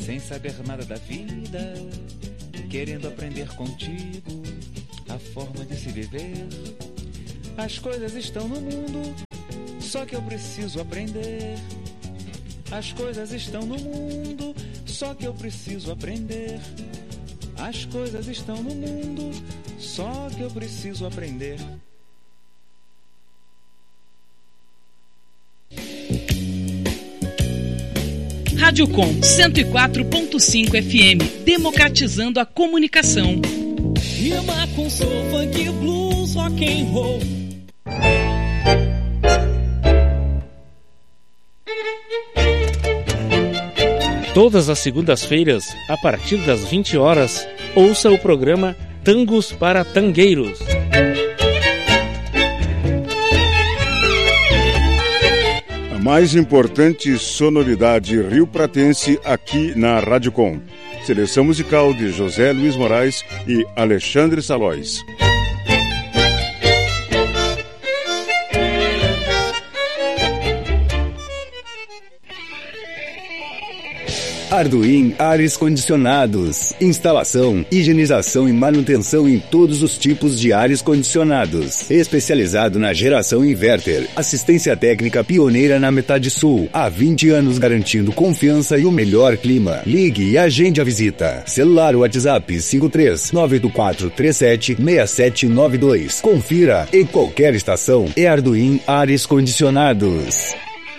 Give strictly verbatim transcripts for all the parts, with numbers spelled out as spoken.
sem saber nada da vida, querendo aprender contigo a forma de se viver. As coisas estão no mundo, só que eu preciso aprender. As coisas estão no mundo, só que eu preciso aprender. As coisas estão no mundo, só que eu preciso aprender. Rádio Com cento e quatro ponto cinco F M, democratizando a comunicação. Rima com soul, funk, blues, rock and roll. Todas as segundas-feiras, a partir das vinte horas, ouça o programa Tangos para Tangueiros. A mais importante sonoridade rio-pratense aqui na Rádio Com. Seleção musical de José Luiz Moraes e Alexandre Salóis. Arduin Ares Condicionados. Instalação, higienização e manutenção em todos os tipos de ares condicionados. Especializado na geração inverter. Assistência técnica pioneira na metade sul. Há vinte anos garantindo confiança e o melhor clima. Ligue e agende a visita. Celular WhatsApp cinco três nove oito quatro três sete seis sete nove dois. Confira em qualquer estação. É Arduin Ares Condicionados.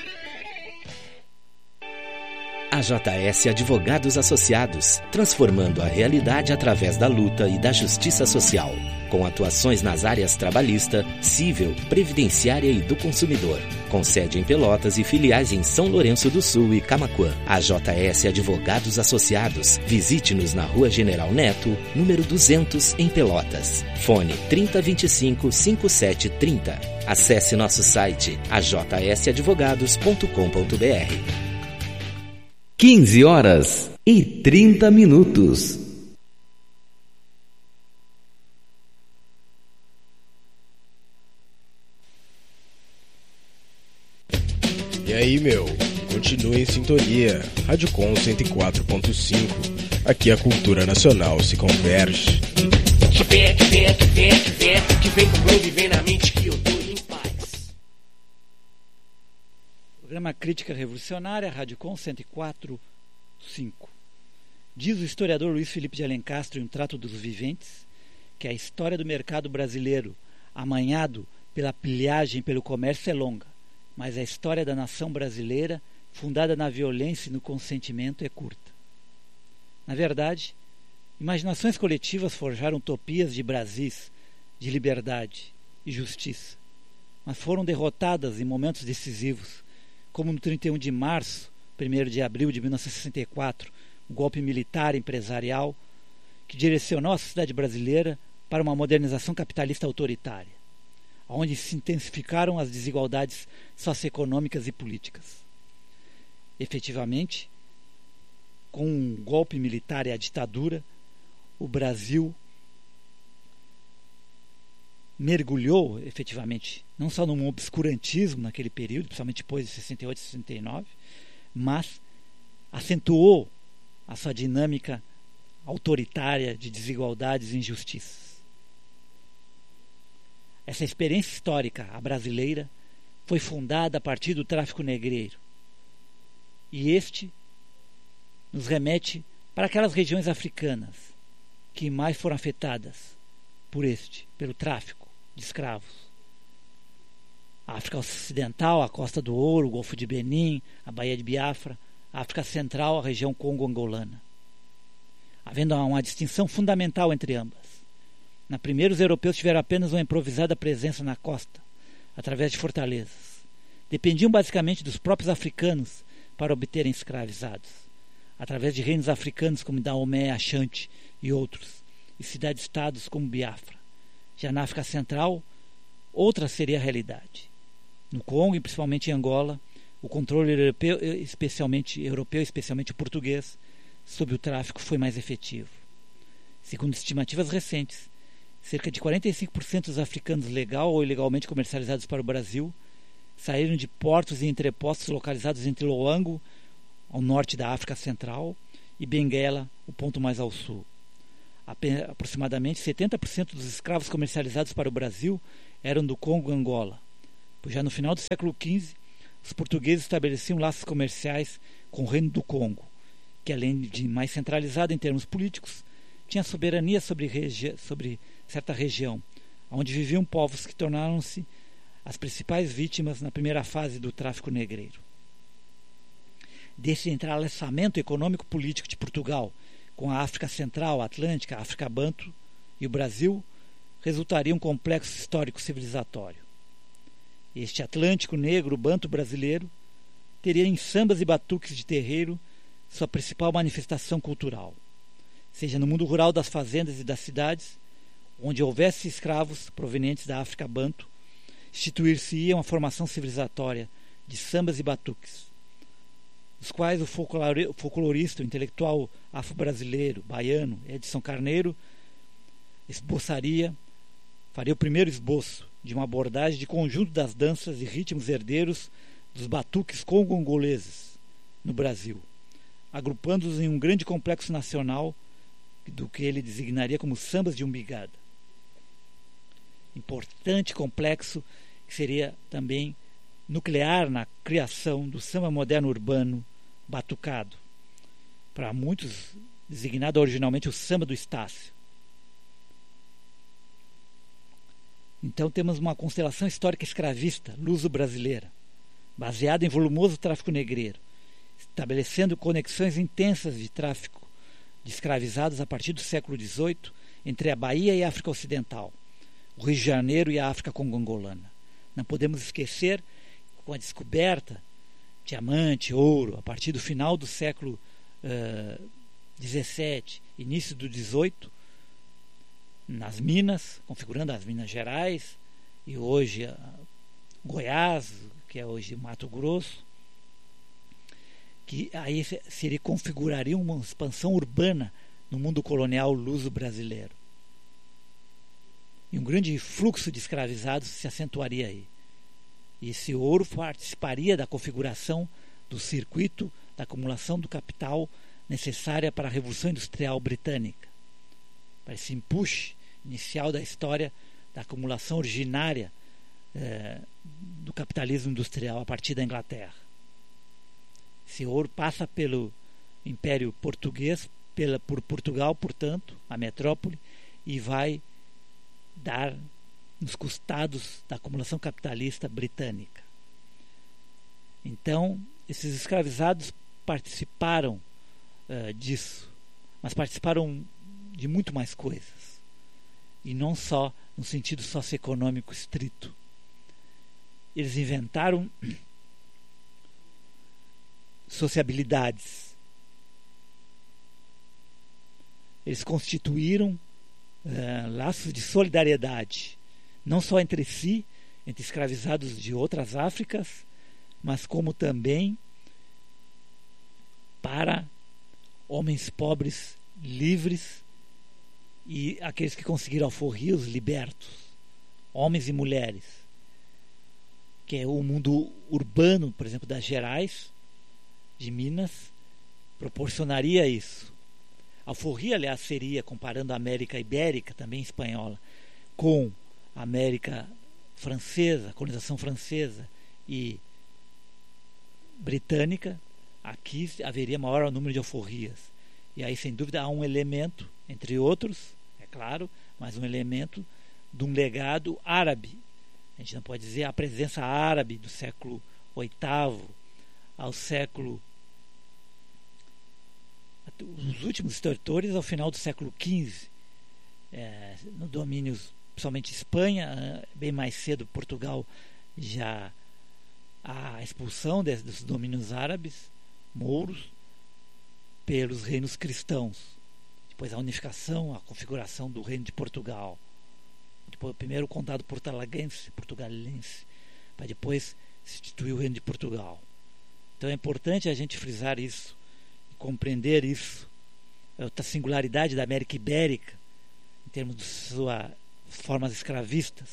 A J S Advogados Associados, transformando a realidade através da luta e da justiça social, com atuações nas áreas trabalhista, civil, previdenciária e do consumidor, com sede em Pelotas e filiais em São Lourenço do Sul e Camaquã. A J S Advogados Associados, visite-nos na Rua General Neto, número duzentos, em Pelotas. Fone trinta vinte e cinco, cinquenta e sete trinta. Acesse nosso site a j s advogados ponto com ponto b r. quinze horas e trinta minutos. E aí, meu? Continue em sintonia. Rádio Com cento e quatro ponto cinco. Aqui a cultura nacional se converge. Que vem, que vem, que vem, que vem, que vem com o groove, vem na mente que eu tô em paz. Programa Crítica Revolucionária, Rádio Com cento e quatro ponto cinco. Diz o historiador Luiz Felipe de Alencastro em Um Trato dos Viventes que a história do mercado brasileiro, amanhado pela pilhagem e pelo comércio, é longa, mas a história da nação brasileira, fundada na violência e no consentimento, é curta. Na verdade, imaginações coletivas forjaram utopias de Brasis, de liberdade e justiça, mas foram derrotadas em momentos decisivos, como no trinta e um de março, primeiro de abril de mil novecentos e sessenta e quatro, um golpe militar empresarial que direcionou a sociedade brasileira para uma modernização capitalista autoritária, onde se intensificaram as desigualdades socioeconômicas e políticas. Efetivamente, com um golpe militar e a ditadura, o Brasil mergulhou, efetivamente, não só num obscurantismo naquele período, principalmente depois de sessenta e oito e sessenta e nove, mas acentuou a sua dinâmica autoritária de desigualdades e injustiças. Essa experiência histórica, a brasileira, foi fundada a partir do tráfico negreiro. E este nos remete para aquelas regiões africanas que mais foram afetadas por este, pelo tráfico de escravos. A África Ocidental, a Costa do Ouro, o Golfo de Benin, a Baía de Biafra, a África Central, a região Congo-Angolana. Havendo uma distinção fundamental entre ambas. Na primeira, os europeus tiveram apenas uma improvisada presença na costa, através de fortalezas. Dependiam basicamente dos próprios africanos para obterem escravizados, através de reinos africanos como Daomé, Ashanti e outros, e cidades-estados como Biafra. Já na África Central, outra seria a realidade. No Congo, e principalmente em Angola, o controle europeu, especialmente europeu, especialmente português, sobre o tráfico foi mais efetivo. Segundo estimativas recentes, cerca de quarenta e cinco por cento dos africanos legal ou ilegalmente comercializados para o Brasil saíram de portos e entrepostos localizados entre Loango, ao norte da África Central, e Benguela, o ponto mais ao sul. Aproximadamente setenta por cento dos escravos comercializados para o Brasil eram do Congo-Angola, pois já no final do século quinze os portugueses estabeleciam laços comerciais com o Reino do Congo, que além de mais centralizado em termos políticos, tinha soberania sobre, regi- sobre certa região, onde viviam povos que tornaram-se as principais vítimas na primeira fase do tráfico negreiro. Desse entrelaçamento econômico-político de Portugal com a África Central, Atlântica, África Banto e o Brasil, resultaria um complexo histórico civilizatório. Este Atlântico negro banto brasileiro teria em sambas e batuques de terreiro sua principal manifestação cultural, seja no mundo rural das fazendas e das cidades, onde houvesse escravos provenientes da África Banto, instituir-se-ia uma formação civilizatória de sambas e batuques, os quais o folclore, o folclorista, o intelectual afro-brasileiro, baiano, Edson Carneiro, esboçaria, faria o primeiro esboço de uma abordagem de conjunto das danças e ritmos herdeiros dos batuques congo-angoleses no Brasil, agrupando-os em um grande complexo nacional do que ele designaria como sambas de umbigada. Importante complexo que seria também nuclear na criação do samba moderno urbano batucado, para muitos designado originalmente o samba do Estácio. Então temos uma constelação histórica escravista, luso-brasileira, baseada em volumoso tráfico negreiro, estabelecendo conexões intensas de tráfico de escravizados a partir do século dezoito entre a Bahia e a África Ocidental, o Rio de Janeiro e a África Congo-Angolana. Não podemos esquecer que com a descoberta de diamante, ouro, a partir do final do século uh, dezessete, início do dezoito, nas minas, configurando as Minas Gerais e hoje uh, Goiás, que é hoje Mato Grosso, que aí se configuraria uma expansão urbana no mundo colonial luso-brasileiro. E um grande fluxo de escravizados se acentuaria aí. E esse ouro participaria da configuração do circuito da acumulação do capital necessária para a Revolução Industrial Britânica, para esse empuxe inicial da história da acumulação originária eh, do capitalismo industrial a partir da Inglaterra. Esse ouro passa pelo Império Português, pela, por Portugal, portanto, a metrópole, e vai dar nos custados da acumulação capitalista britânica. Então, esses escravizados participaram uh, disso, mas participaram de muito mais coisas, e não só no sentido socioeconômico estrito. Eles inventaram sociabilidades. Eles constituíram uh, laços de solidariedade, não só entre si, entre escravizados de outras Áfricas, mas como também para homens pobres, livres, e aqueles que conseguiram alforria, os libertos, homens e mulheres, que é o mundo urbano, por exemplo, das Gerais, de Minas, proporcionaria isso. Alforria, aliás, seria, comparando a América Ibérica, também espanhola, com a América francesa, a colonização francesa e britânica, aqui haveria maior número de alforrias. E aí, sem dúvida, há um elemento, entre outros, é claro, mas um elemento de um legado árabe. A gente não pode dizer a presença árabe do século oitavo ao século... os últimos territórios ao final do século quinze, é, no domínios, principalmente Espanha, bem mais cedo Portugal, já a expulsão de, dos domínios árabes, mouros, pelos reinos cristãos. Depois a unificação, a configuração do reino de Portugal. Depois, primeiro o condado portalaguense, portugalense, para depois se instituir o reino de Portugal. Então é importante a gente frisar isso, compreender isso, a singularidade da América Ibérica, em termos de suas formas escravistas.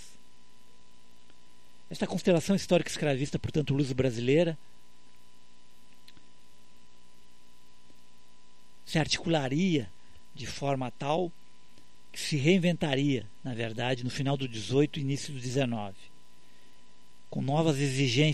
Esta constelação histórica escravista, portanto, luso-brasileira, se articularia de forma tal que se reinventaria, na verdade, no final do dezoito e início do dezenove, com novas exigências